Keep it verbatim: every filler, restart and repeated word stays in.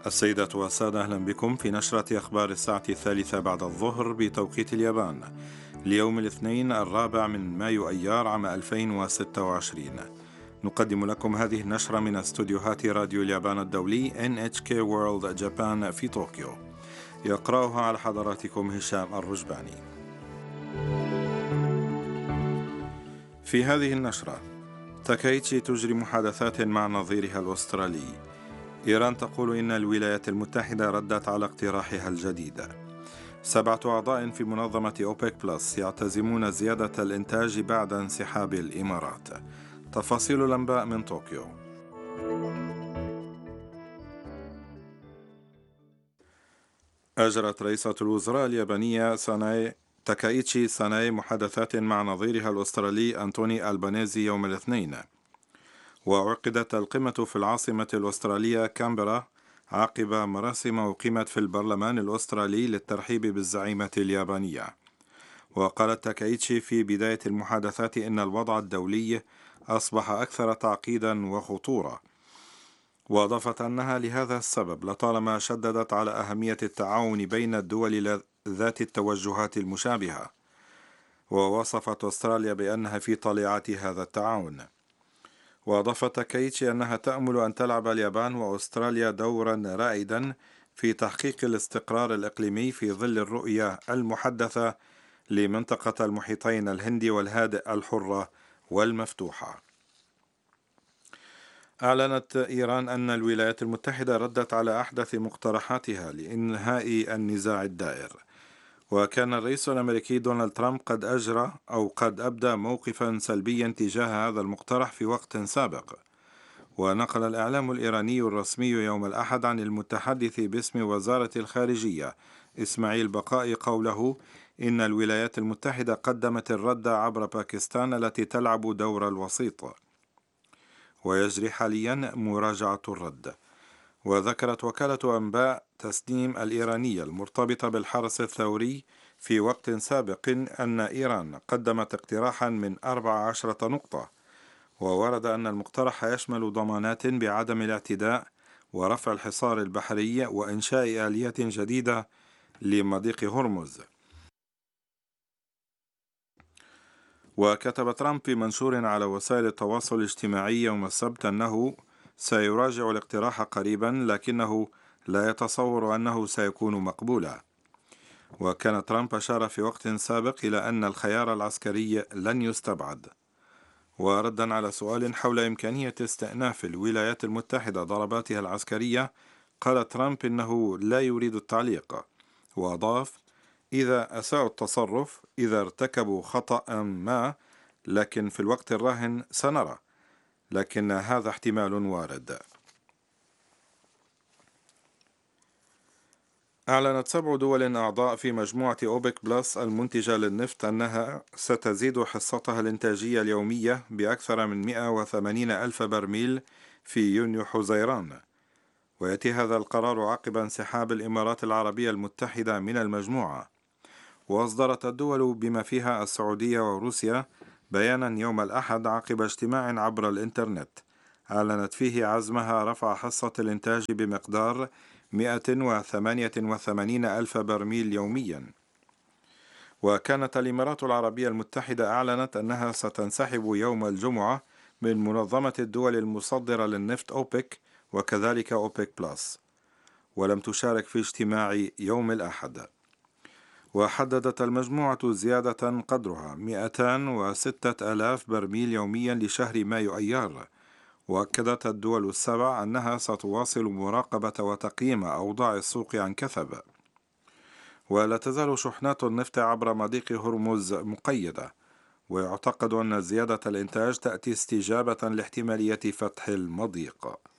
السيدات والسادة، أهلا بكم في نشرة أخبار الساعة الثالثة بعد الظهر بتوقيت اليابان ليوم الاثنين الرابع من مايو أيار عام ألفين وستة وعشرين. نقدم لكم هذه النشرة من استوديوهات راديو اليابان الدولي إن إتش كي World Japan في طوكيو. يقرأها على حضراتكم هشام الرجباني. في هذه النشرة: تاكايتشي تجري محادثات مع نظيرها الأسترالي. إيران تقول إن الولايات المتحدة ردت على اقتراحها الجديد. سبعة أعضاء في منظمة أوبك بلس يعتزمون زيادة الإنتاج بعد انسحاب الإمارات. تفاصيل الأنباء من طوكيو. أجرت رئيسة الوزراء اليابانية ساناي تاكايتشي ساناي محادثات مع نظيرها الأسترالي أنتوني ألبانيزي يوم الاثنين. وعقدت القمة في العاصمة الأسترالية كامبرا عقب مراسم أقيمت في البرلمان الأسترالي للترحيب بالزعيمة اليابانية. وقالت تاكايتشي في بداية المحادثات إن الوضع الدولي أصبح أكثر تعقيدا وخطورة، وأضافت أنها لهذا السبب لطالما شددت على أهمية التعاون بين الدول ذات التوجهات المشابهة. ووصفت أستراليا بأنها في طليعة هذا التعاون. وأضافت تاكايتشي أنها تأمل أن تلعب اليابان وأستراليا دورا رائدا في تحقيق الاستقرار الإقليمي في ظل الرؤية المحدثة لمنطقة المحيطين الهندي والهادئ الحرة والمفتوحة. أعلنت إيران أن الولايات المتحدة ردت على أحدث مقترحاتها لإنهاء النزاع الدائر. وكان الرئيس الأمريكي دونالد ترامب قد أجرى أو قد أبدى موقفا سلبيا تجاه هذا المقترح في وقت سابق. ونقل الإعلام الإيراني الرسمي يوم الأحد عن المتحدث باسم وزارة الخارجية إسماعيل بقائي قوله إن الولايات المتحدة قدمت الرد عبر باكستان التي تلعب دور الوسيط، ويجري حاليا مراجعة الرد. وذكرت وكالة أنباء تسنيم الإيرانية المرتبطة بالحرس الثوري في وقت سابق أن إيران قدمت اقتراحا من أربع عشرة نقطة، وورد أن المقترح يشمل ضمانات بعدم الاعتداء ورفع الحصار البحري وإنشاء آليات جديدة لمضيق هرمز. وكتب ترامب في منشور على وسائل التواصل الاجتماعي يوم السبت أنه سيراجع الاقتراح قريبا، لكنه لا يتصور أنه سيكون مقبولا. وكان ترامب أشار في وقت سابق إلى أن الخيار العسكري لن يستبعد. وردا على سؤال حول إمكانية استئناف الولايات المتحدة ضرباتها العسكرية، قال ترامب إنه لا يريد التعليق. وأضاف: إذا أساءوا التصرف، إذا ارتكبوا خطأ ما، لكن في الوقت الراهن سنرى، لكن هذا احتمال وارد. أعلنت سبع دول أعضاء في مجموعة أوبك بلس المنتجة للنفط أنها ستزيد حصتها الإنتاجية اليومية بأكثر من مئة وثمانين ألف برميل في يونيو حزيران. ويأتي هذا القرار عقب انسحاب الإمارات العربية المتحدة من المجموعة. وأصدرت الدول بما فيها السعودية وروسيا بيانا يوم الأحد عقب اجتماع عبر الإنترنت أعلنت فيه عزمها رفع حصة الإنتاج بمقدار مئة وثمانية وثمانين ألف برميل يوميا. وكانت الإمارات العربية المتحدة أعلنت أنها ستنسحب يوم الجمعة من منظمة الدول المصدرة للنفط أوبك وكذلك أوبك بلس، ولم تشارك في اجتماع يوم الأحد. وحددت المجموعة زيادة قدرها مئتين وستة آلاف برميل يوميا لشهر مايو أيار. وأكدت الدول السبع أنها ستواصل مراقبة وتقييم أوضاع السوق عن كثب. ولا تزال شحنات النفط عبر مضيق هرمز مقيدة، ويعتقد أن زيادة الإنتاج تأتي استجابة لاحتمالية فتح المضيق.